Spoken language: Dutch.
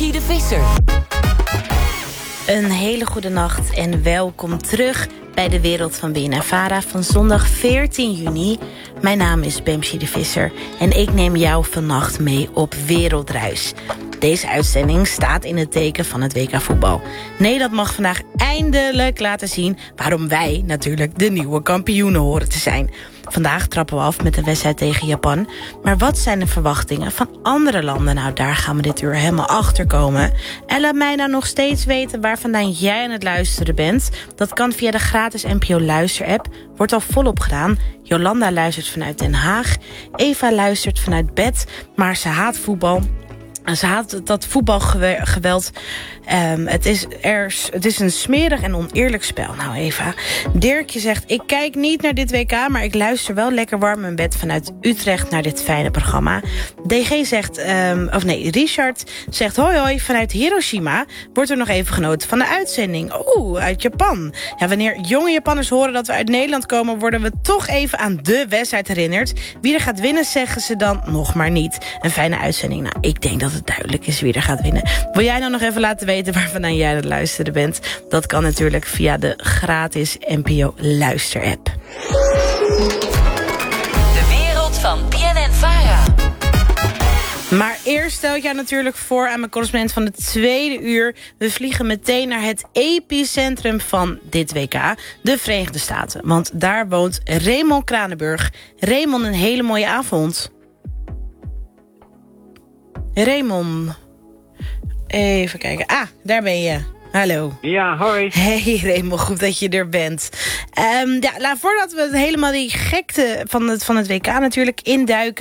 Bamsi de Visser. Een hele goede nacht en welkom terug bij de Wereld van BNNVARA van zondag 14 juni. Mijn naam is Bamsi de Visser en ik neem jou vannacht mee op wereldreis. Deze uitzending staat in het teken van het WK voetbal. Nederland mag vandaag eindelijk laten zien waarom wij natuurlijk de nieuwe kampioenen horen te zijn. Vandaag trappen we af met een wedstrijd tegen Japan. Maar wat zijn de verwachtingen van andere landen? Nou, daar gaan we dit uur helemaal achter komen. En laat mij nou nog steeds weten waar vandaan jij aan het luisteren bent. Dat kan via de gratis NPO Luister-app. Wordt al volop gedaan. Jolanda luistert vanuit Den Haag. Eva luistert vanuit bed. Maar ze haat voetbal. Ze haat dat voetbalgeweld. Het is een smerig en oneerlijk spel. Nou Eva, Dirkje zegt... ik kijk niet naar dit WK, maar ik luister wel lekker warm in bed vanuit Utrecht naar dit fijne programma. DG zegt... Richard zegt... hoi vanuit Hiroshima wordt er nog even genoten van de uitzending. Uit Japan. Ja, wanneer jonge Japanners horen dat we uit Nederland komen... worden we toch even aan de wedstrijd herinnerd. Wie er gaat winnen, zeggen ze dan nog maar niet. Een fijne uitzending. Nou, ik denk dat het duidelijk is wie er gaat winnen. Wil jij nou nog even laten weten waar vandaan jij aan het luisteren bent? Dat kan natuurlijk via de gratis NPO Luister-app. De wereld van BNNVARA. Maar eerst stel ik jou natuurlijk voor aan mijn correspondent van de tweede uur. We vliegen meteen naar het epicentrum van dit WK, de Verenigde Staten. Want daar woont Raymond Kranenburg. Raymond, een hele mooie avond. Raymond. Even kijken. Daar ben je. Hallo. Ja, hoi. Hey Raymond, goed dat je er bent. Voordat we helemaal die gekte van het WK natuurlijk induiken...